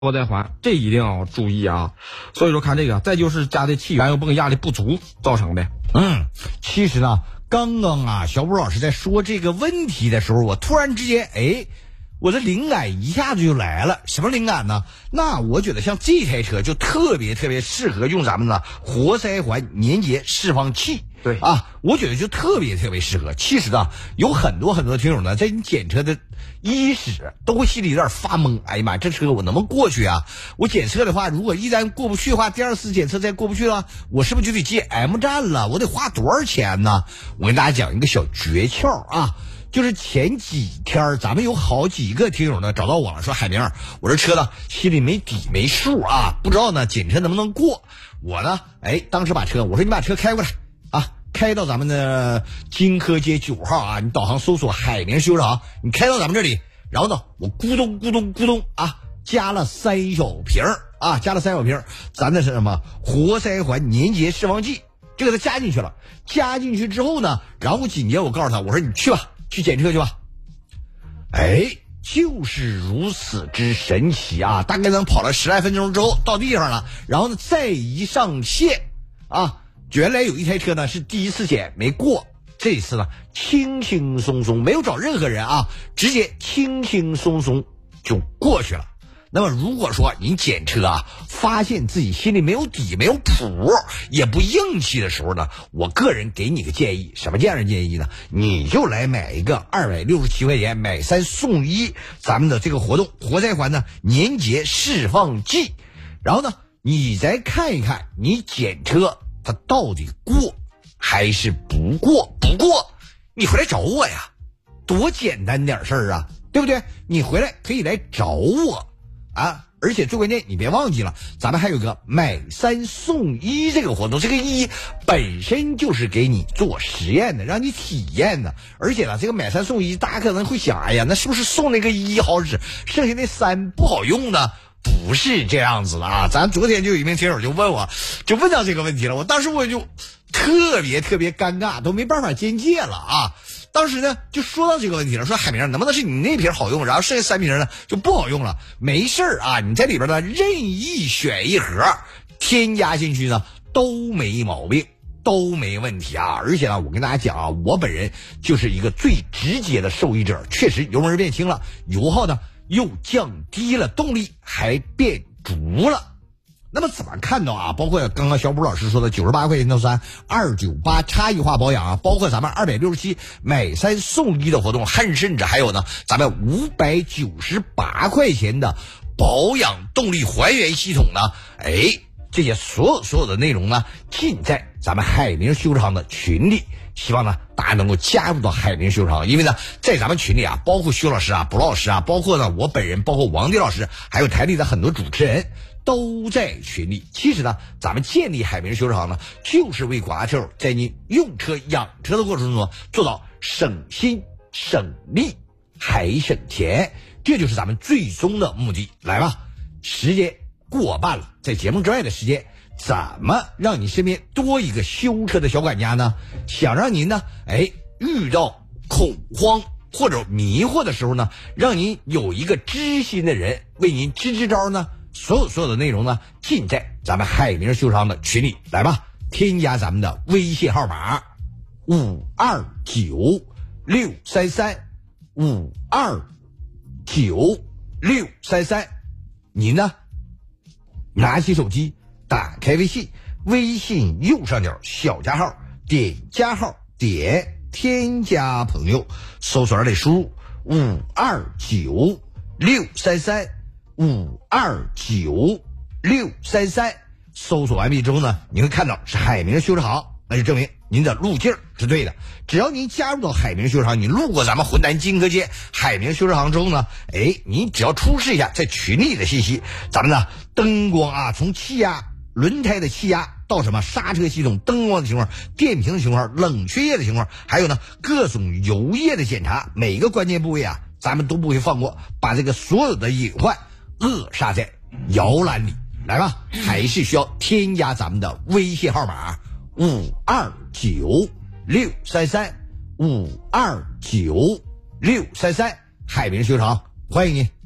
活塞环，这一定要注意啊。所以说看这个，再就是加的气源又泵压力不足造成的。 其实呢，刚刚啊，小武老师在说这个问题的时候，我突然之间，我的灵感一下子就来了。什么灵感呢？那我觉得像这台车就特别适合用咱们的活塞环粘结释放器。 对啊，我觉得就特别适合。其实呢，有很多听友呢，在你检车的伊始都会心里有点发懵。哎呀妈，这车我能不能过去啊？我检测的话，如果一旦过不去的话，第二次检测再过不去了，我是不是就得接 M 站了？我得花多少钱呢？我跟大家讲一个小诀窍啊。就是前几天咱们有好几个听友呢找到我了，说海明，我这车呢心里没底没数啊，不知道呢检测能不能过。我呢当时我说你把车开过来啊，开到咱们的金科街9号啊，你导航搜索海明修车行，你开到咱们这里，然后呢我咕咚啊加了3小瓶咱的是什么活塞环粘结释放剂，这个它加进去了。加进去之后呢，然后紧接着我告诉他，我说你去吧，去检测去吧。就是如此之神奇啊！大概咱跑了10来分钟之后到地方了，然后呢再一上线啊，原来有一台车呢是第一次检没过，这次呢轻轻松松，没有找任何人啊，直接轻轻松松就过去了。那么如果说您检车啊，发现自己心里没有底没有谱也不硬气的时候呢，我个人给你个建议。什么这样的建议呢？你就来买一个267块钱买3送1咱们的这个活动活塞环呢粘结释放剂，然后呢你再看一看你检车它到底过还是不过。不过你回来找我呀，多简单点事儿啊，对不对？你回来可以来找我啊，而且最关键你别忘记了，咱们还有个买3送1这个活动，这个1本身就是给你做实验的，让你体验的。而且呢，这个买3送1，大家可能会想，哎呀，那是不是送那个1好使，剩下那3不好用呢？不是这样子的啊！咱昨天就有一名听友就问到这个问题了，我当时我就特别尴尬，都没办法接界了啊！当时呢就说到这个问题了，说海明能不能是你那瓶好用，然后剩下3瓶呢就不好用了？没事啊，你在里边呢任意选一盒添加进去呢都没毛病，都没问题啊！而且呢，我跟大家讲啊，我本人就是一个最直接的受益者，确实油门变轻了，油耗呢又降低了，动力还变足了。那么怎么看到啊？包括刚刚小卜老师说的98块钱套餐，298差异化保养啊，包括咱们267买3送1的活动，甚至还有呢，咱们598块钱的保养动力还原系统呢，这些所有的内容呢，尽在咱们海明修车行的群里。希望呢大家能够加入到海明修车行，因为呢在咱们群里啊，包括修老师啊、卜老师啊，包括呢我本人，包括王迪老师，还有台里的很多主持人都在群里。其实呢咱们建立海明修车行呢，就是为广大车友在你用车养车的过程中做到省心省力还省钱，这就是咱们最终的目的。来吧，时间过半了，在节目之外的时间，怎么让你身边多一个修车的小管家呢？想让您呢遇到恐慌或者迷惑的时候呢，让您有一个知心的人为您支招呢，所有的内容呢尽在咱们海明修车行的群里。来吧，添加咱们的微信号码529633，529633，您呢拿起手机，打开微信，微信右上角小加号，点加号，点添加朋友，搜索栏里输入529633，529633，搜索完毕之后呢，你会看到是海明修车行，那就证明您的路径是对的。只要您加入到海明修车行，你路过咱们浑南金科街海明修车行之后呢，您只要出示一下在群里的信息，咱们呢灯光啊，从气压、轮胎的气压到什么刹车系统、灯光的情况、电瓶的情况、冷却液的情况，还有呢各种油液的检查，每个关键部位啊咱们都不会放过，把这个所有的隐患扼杀在摇篮里。来吧，还是需要添加咱们的微信号码529633，529633，海明修车行欢迎您。